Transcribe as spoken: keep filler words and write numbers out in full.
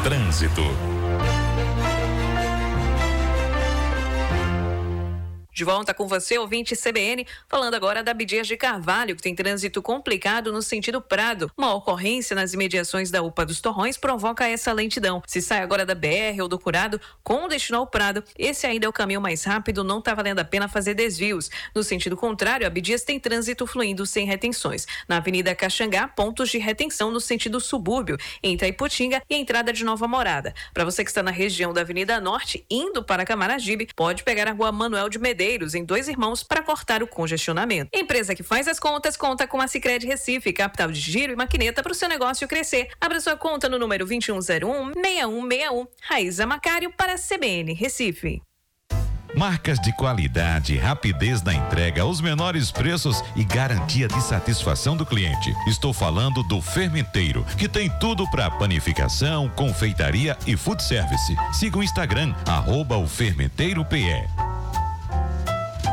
Trânsito. De volta com você, ouvinte C B N, falando agora da Abdias de Carvalho, que tem trânsito complicado no sentido Prado. Uma ocorrência nas imediações da U P A dos Torrões provoca essa lentidão. Se sai agora da B R ou do Curado com destino ao Prado, esse ainda é o caminho mais rápido, não está valendo a pena fazer desvios. No sentido contrário, Abdias tem trânsito fluindo sem retenções. Na Avenida Caxangá, pontos de retenção no sentido subúrbio, entre Iputinga e a entrada de Nova Morada. Para você que está na região da Avenida Norte, indo para Camaragibe, pode pegar a Rua Manuel de Medeiros, em Dois Irmãos, para cortar o congestionamento. Empresa que faz as contas conta com a Sicredi Recife, capital de giro e maquineta para o seu negócio crescer. Abra sua conta no número vinte e um zero um, seis um seis um. Raíza Macário para a C B N Recife. Marcas de qualidade, rapidez na entrega, os menores preços e garantia de satisfação do cliente. Estou falando do Fermenteiro, que tem tudo para panificação, confeitaria e food service. Siga o Instagram, arroba o Fermenteiro P E.